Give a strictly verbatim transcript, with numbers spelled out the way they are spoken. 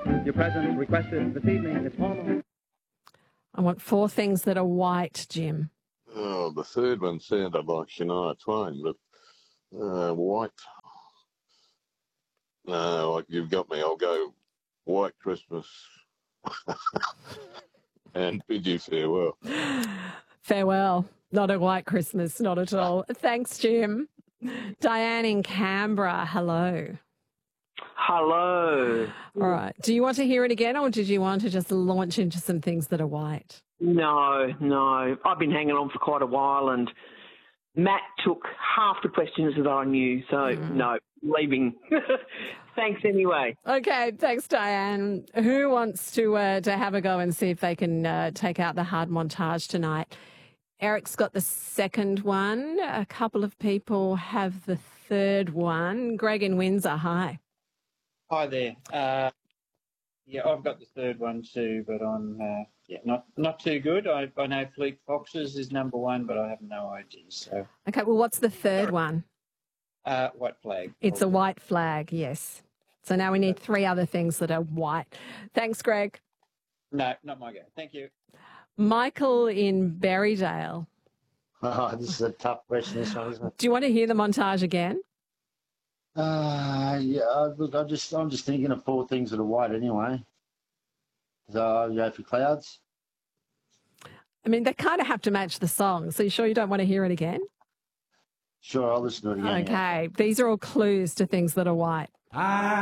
Your presence requested this evening is formal. I want four things that are white, Jim. Oh, the third one sounded like Shania Twain, but uh, white. No, you've got me. I'll go White Christmas and bid you farewell. Farewell. Not a white Christmas, not at all. Thanks, Jim. Diane in Canberra, hello. Hello. All right. Do you want to hear it again, or did you want to just launch into some things that are white? No, no. I've been hanging on for quite a while, and Matt took half the questions that I knew, so mm. no, leaving. Thanks anyway. Okay, thanks, Diane. Who wants to uh, to have a go and see if they can uh, take out the hard montage tonight? Eric's got the second one. A couple of people have the third one. Greg in Windsor, hi. Hi there. Uh, yeah, I've got the third one too, but I'm uh, yeah not not too good. I, I know Fleet Foxes is number one, but I have no idea. So okay, well, what's the third one? Uh, white flag. It's a white flag, yes. So now we need three other things that are white. Thanks, Greg. No, not my go. Thank you. Michael in Berrydale. Oh, this is a tough question, this one, isn't it? Do you want to hear the montage again? Uh, yeah, look, I just, I'm just thinking of four things that are white anyway. So I'll go for clouds. I mean, they kind of have to match the song. So you sure you don't want to hear it again? Sure, I'll listen to it again. Okay. Yeah. These are all clues to things that are white. I